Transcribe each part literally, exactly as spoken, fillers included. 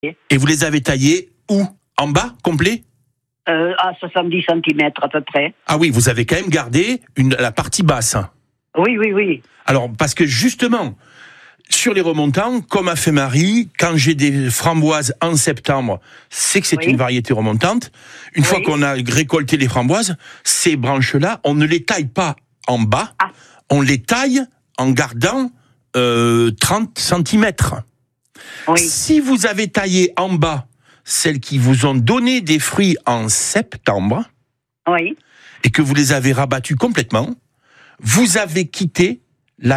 Et vous les avez taillés où ? En bas, complet ? euh, À soixante-dix centimètres à peu près. Ah oui, vous avez quand même gardé une, la partie basse. Oui, oui, oui. Alors, parce que justement, sur les remontants, comme a fait Marie, quand j'ai des framboises en septembre, c'est que c'est oui. une variété remontante. Une oui. fois qu'on a récolté les framboises, ces branches-là, on ne les taille pas en bas, ah. on les taille en gardant euh, trente centimètres. Oui. Si vous avez taillé en bas celles qui vous ont donné des fruits en septembre, oui. et que vous les avez rabattues complètement, vous avez quitté la,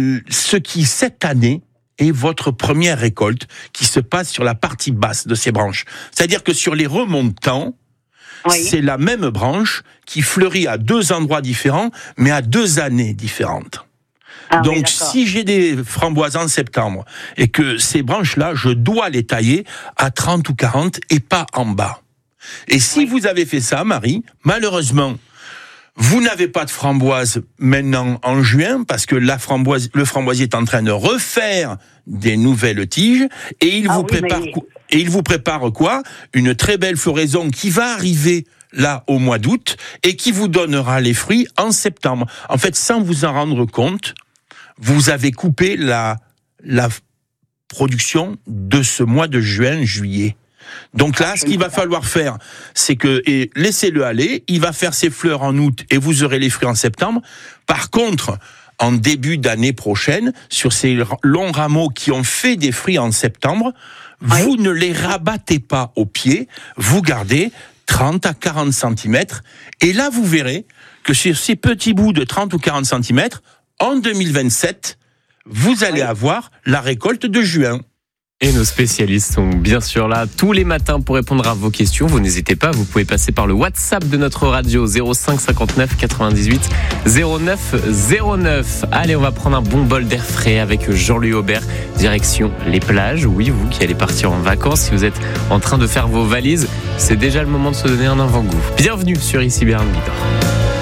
ce qui, cette année, est votre première récolte qui se passe sur la partie basse de ces branches. C'est-à-dire que sur les remontants, oui. c'est la même branche qui fleurit à deux endroits différents, mais à deux années différentes. Ah, Donc, oui, si j'ai des framboises en septembre et que ces branches-là, je dois les tailler à trente ou quarante et pas en bas. Et si oui. vous avez fait ça, Marie, malheureusement, vous n'avez pas de framboises maintenant en juin parce que la framboise, le framboisier est en train de refaire des nouvelles tiges et il ah, vous oui, prépare mais... et il vous prépare quoi ? Une très belle floraison qui va arriver là au mois d'août et qui vous donnera les fruits en septembre. En fait, sans vous en rendre compte, vous avez coupé la, la production de ce mois de juin, juillet. Donc là, ce qu'il va falloir faire, c'est que, et laissez-le aller, il va faire ses fleurs en août et vous aurez les fruits en septembre. Par contre, en début d'année prochaine, sur ces longs rameaux qui ont fait des fruits en septembre, oui. vous ne les rabattez pas au pied, vous gardez trente à quarante centimètres. Et là, vous verrez que sur ces petits bouts de trente ou quarante centimètres, en deux mille vingt-sept, vous allez oui. avoir la récolte de juin. Et nos spécialistes sont bien sûr là tous les matins pour répondre à vos questions. Vous n'hésitez pas, vous pouvez passer par le WhatsApp de notre radio zéro cinq cinquante-neuf quatre-vingt-dix-huit zéro neuf zéro neuf. Allez, on va prendre un bon bol d'air frais avec Jean-Louis Aubert, direction les plages. Oui, vous qui allez partir en vacances, si vous êtes en train de faire vos valises, c'est déjà le moment de se donner un avant-goût. Bienvenue sur Ici Béarn Bigorre.